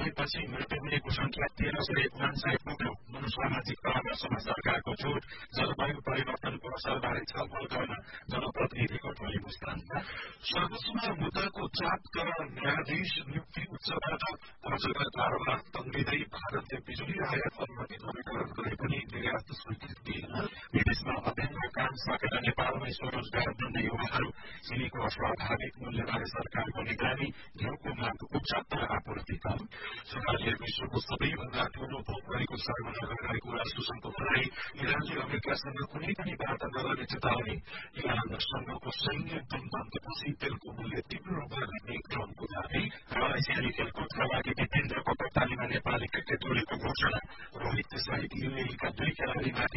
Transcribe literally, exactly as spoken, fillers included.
भएपछि मृतकहरूको संख्या तेह्र सय उनासय पुग्यो। मनोसामाजिक परामर्शमा सरकारको जोड, जलवायु परिवर्तनको असरबारे छलफल गर्न जनप्रतिनिधिको टोली मुस्तानमा। सर्वोच्चमा मुद्दाको चाप तर न्यायाधीश नियुक्ति उच्चबाट अझका कारोबार तन्बिँदै भारतले बिजुली आयात अनुमति नवीकरण गरे पनि निर्यात स्वीकृत दिएन। विदेशमा अध्ययन र काम सकेर नेपालमै स्वरोजगार बन्ने युवाहरू चिनीको अस्वाभाविक मूल्यबारे सरकारको निगरानी, घिउको माग उच्च तर आपूर्ति कम। सोनालिया विश्वको सबैभन्दा ठूलो भोकमरीको सामना गरिरहेको राष्ट्रसंघको भनाई, इरानले अमेरिकासँग कुनै पनि वार्ता नगर्ने चेतावनी। इरानसँगको सैन्य गणतन्त्रपछि तेलको मूल्य तीव्र रूपमा घट्ने ट्रम्पको दावी र एसियाली खेलकुदका लागि दिपेन्द्रको कप्तानीमा नेपाली क्रिकेट टोलीको घोषणा। रोहित सहित युएईका दुई खेलाड़ीमाथि